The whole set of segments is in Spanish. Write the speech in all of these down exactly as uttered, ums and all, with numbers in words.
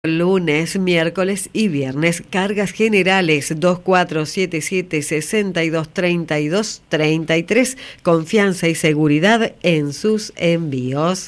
Lunes, miércoles y viernes, cargas generales dos cuatro siete siete, seis dos tres dos, tres tres, confianza y seguridad en sus envíos.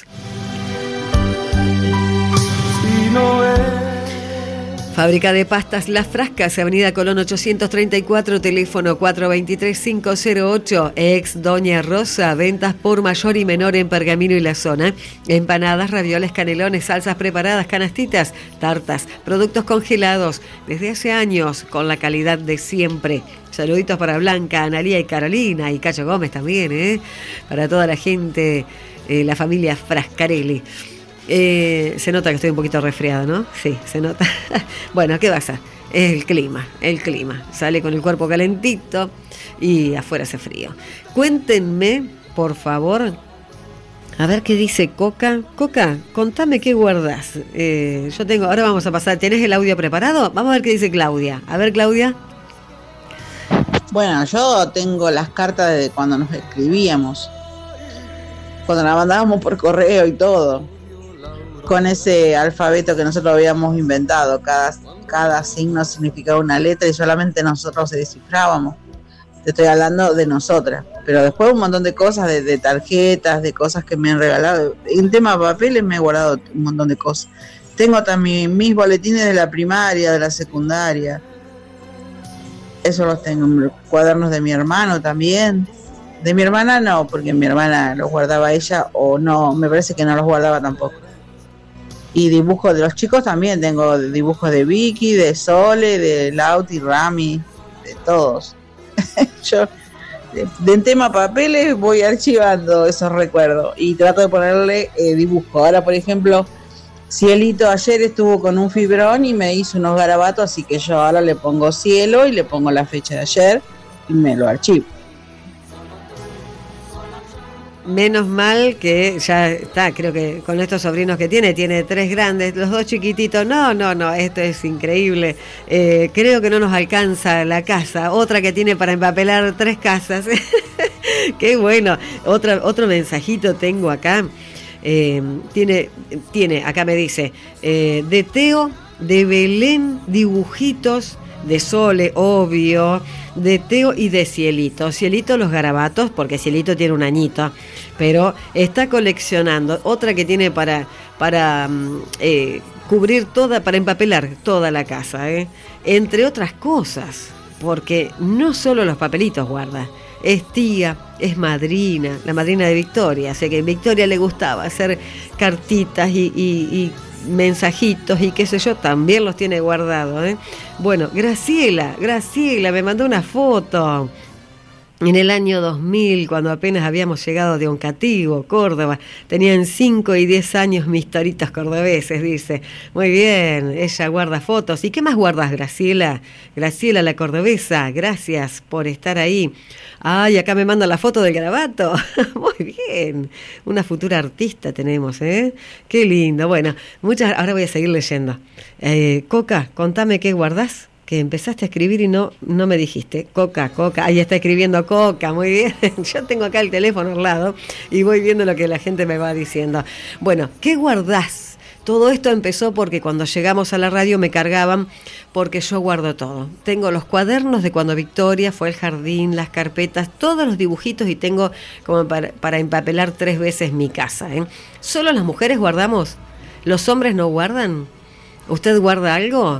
Si no es... Fábrica de pastas Las Frascas, Avenida Colón ochocientos treinta y cuatro, teléfono cuatro dos tres, cinco cero ocho, ex Doña Rosa, ventas por mayor y menor en Pergamino y la zona, empanadas, ravioles, canelones, salsas preparadas, canastitas, tartas, productos congelados, desde hace años, con la calidad de siempre. Saluditos para Blanca, Analía y Carolina, y Cacho Gómez también, ¿eh? Para toda la gente, eh, la familia Frascarelli. Eh, se nota que estoy un poquito resfriada, ¿no? Sí, se nota. Bueno, ¿qué pasa? Es el clima, el clima. Sale con el cuerpo calentito y afuera hace frío. Cuéntenme, por favor, a ver qué dice Coca. Coca, contame qué guardás. Eh, yo tengo, ahora vamos a pasar, ¿tenés el audio preparado? Vamos a ver qué dice Claudia. A ver, Claudia. Bueno, yo tengo las cartas de cuando nos escribíamos, cuando las mandábamos por correo y todo, con ese alfabeto que nosotros habíamos inventado. Cada, cada signo significaba una letra y solamente nosotros se descifrábamos. Te estoy hablando de nosotras, pero después un montón de cosas, de, de tarjetas, de cosas que me han regalado. En tema de papeles me he guardado un montón de cosas. Tengo también mis boletines de la primaria, de la secundaria, eso los tengo. Cuadernos de mi hermano también. De mi hermana no, porque mi hermana los guardaba ella, o no, me parece que no los guardaba tampoco. Y dibujos de los chicos también, tengo dibujos de Vicky, de Sole, de Lauti, Rami, de todos. Yo, de, de en tema papeles, voy archivando esos recuerdos y trato de ponerle eh, dibujo. Ahora, por ejemplo, Cielito ayer estuvo con un fibrón y me hizo unos garabatos, así que yo ahora le pongo cielo y le pongo la fecha de ayer y me lo archivo. Menos mal que ya está, creo que con estos sobrinos que tiene, tiene tres grandes, los dos chiquititos, no, no, no, esto es increíble, eh, creo que no nos alcanza la casa, otra que tiene para empapelar tres casas, qué bueno. Otra, otro mensajito tengo acá, eh, tiene, tiene, acá me dice, eh, de Teo, de Belén, dibujitos, de Sole, obvio, de Teo y de Cielito. Cielito los garabatos, porque Cielito tiene un añito, pero está coleccionando. Otra que tiene para, para eh, cubrir toda, para empapelar toda la casa, ¿eh? Entre otras cosas, porque no solo los papelitos guarda, es tía, es madrina, la madrina de Victoria, o sea que a Victoria le gustaba hacer cartitas y, y, y mensajitos y qué sé yo, también los tiene guardados, ¿eh? Bueno, Graciela, Graciela me mandó una foto en el año dos mil, cuando apenas habíamos llegado de Oncativo, Córdoba. Tenían cinco y diez años mis toritos cordobeses, dice. Muy bien, ella guarda fotos. ¿Y qué más guardas, Graciela? Graciela, la cordobesa, gracias por estar ahí. Ay, acá me manda la foto del garabato. Muy bien, una futura artista tenemos, ¿eh? Qué lindo. Bueno, muchas. Ahora voy a seguir leyendo. Eh, Coca, contame qué guardás, que empezaste a escribir y no, no me dijiste. Coca, Coca, ahí está escribiendo Coca, muy bien. Yo tengo acá el teléfono al lado y voy viendo lo que la gente me va diciendo. Bueno, ¿qué guardás? Todo esto empezó porque cuando llegamos a la radio me cargaban, porque yo guardo todo. Tengo los cuadernos de cuando Victoria fue al jardín, las carpetas, todos los dibujitos, y tengo como para, para empapelar tres veces mi casa, ¿eh? ¿Solo las mujeres guardamos? ¿Los hombres no guardan? ¿Usted guarda algo?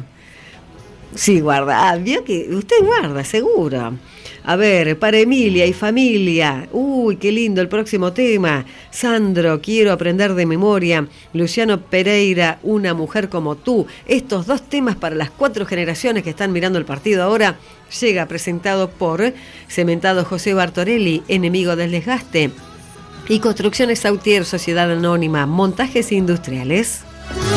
Sí, guarda. Ah, vio que usted guarda, seguro. A ver, para Emilia y familia. Uy, qué lindo el próximo tema. Sandro, quiero aprender de memoria. Luciano Pereira, una mujer como tú. Estos dos temas para las cuatro generaciones que están mirando el partido ahora. Llega presentado por Cementado José Bartorelli, enemigo del desgaste. Y Construcciones Sautier, Sociedad Anónima, montajes industriales.